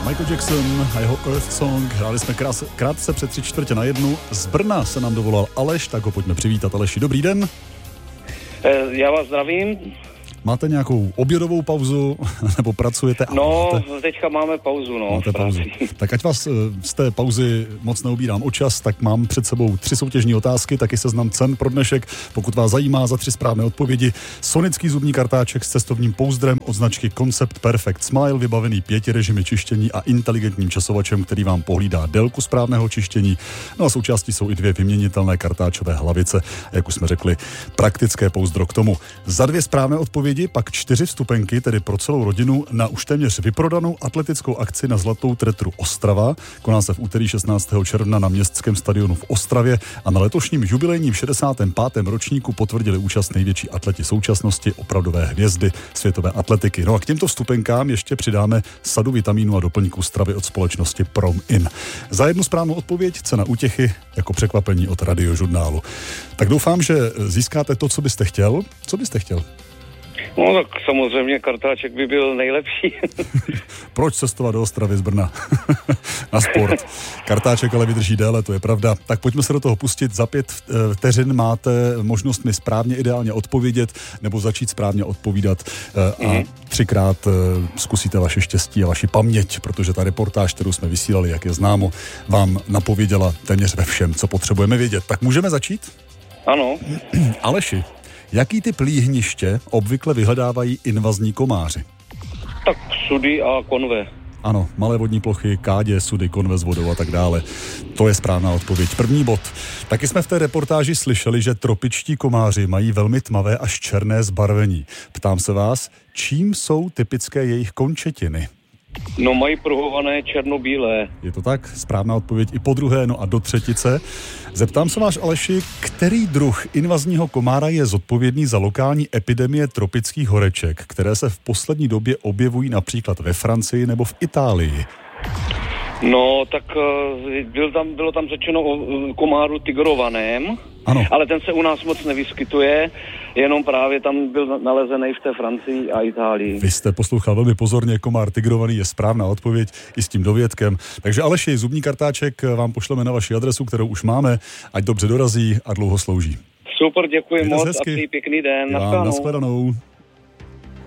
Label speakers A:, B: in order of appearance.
A: Michael Jackson a jeho Earth Song. Hráli jsme krátce před 3:45. Z Brna se nám dovolal Aleš, tak ho pojďme přivítat. Aleši, dobrý den.
B: Já vás zdravím.
A: Máte nějakou obědovou pauzu, nebo pracujete?
B: Teďka máme pauzu,
A: Máte pauzu. Tak ať vás z té pauzy moc neobírám o čas, tak mám před sebou 3 soutěžní otázky, taky seznam cen pro dnešek. Pokud vás zajímá, za 3 správné odpovědi sonický zubní kartáček s cestovním pouzdrem od značky Concept Perfect Smile, vybavený 5 režimy čištění a inteligentním časovačem, který vám pohlídá délku správného čištění. No a součástí jsou i 2 vyměnitelné kartáčové hlavice, jak už jsme řekli, praktické pouzdro k tomu. Za 2 správné odpovědi pak 4 vstupenky, tedy pro celou rodinu, na už téměř vyprodanou atletickou akci na Zlatou tretru Ostrava. Koná se v úterý 16. června na Městském stadionu v Ostravě a na letošním jubilejním 65. ročníku potvrdili účast největší atleti současnosti, opravdové hvězdy světové atletiky. No a k těmto vstupenkám ještě přidáme sadu vitamínů a doplňků stravy od společnosti Prom-In. Za 1 správnou odpověď cena útěchy jako překvapení od Radiožurnálu. Tak doufám, že získáte to, co byste chtěl. Co byste chtěl?
B: No tak samozřejmě kartáček by byl nejlepší.
A: Proč cestovat do Ostravy z Brna? Na sport. Kartáček ale vydrží déle, to je pravda. Tak pojďme se do toho pustit. Za 5 vteřin máte možnost mi správně ideálně odpovědět nebo začít správně odpovídat a 3krát zkusíte vaše štěstí a vaši paměť, protože ta reportáž, kterou jsme vysílali, jak je známo, vám napověděla téměř ve všem, co potřebujeme vědět. Tak můžeme začít?
B: Ano.
A: Aleši, jaký typ líhniště obvykle vyhledávají invazní komáři?
B: Tak sudy a konve.
A: Ano, malé vodní plochy, kádě, sudy, konve s vodou a tak dále. To je správná odpověď. První bod. Taky jsme v té reportáži slyšeli, že tropičtí komáři mají velmi tmavé až černé zbarvení. Ptám se vás, čím jsou typické jejich končetiny?
B: No mají pruhované černobílé.
A: Je to tak? Správná odpověď i po druhé, no a do třetice. Zeptám se vás, Aleši, který druh invazního komára je zodpovědný za lokální epidemie tropických horeček, které se v poslední době objevují například ve Francii nebo v Itálii?
B: No, tak bylo tam řečeno o komáru tigrovaném,
A: ano.
B: Ale ten se u nás moc nevyskytuje, jenom právě tam byl nalezený v té Francii a Itálii.
A: Vy jste poslouchal velmi pozorně, komár tigrovaný je správná odpověď i s tím dovědkem. Takže Aleši, zubní kartáček vám pošleme na vaši adresu, kterou už máme, ať dobře dorazí a dlouho slouží.
B: Super, děkuji
A: Mějte
B: moc
A: hezky.
B: A přeji pěkný den.
A: Nashledanou.